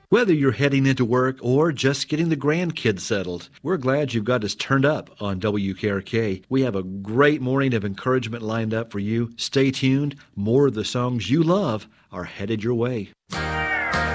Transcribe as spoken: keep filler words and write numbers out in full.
Whether you're heading into work or just getting the grandkids settled, we're glad you've got us turned up on W K R K. We have a great morning of encouragement lined up for you. Stay tuned. More of the songs you love are headed your way.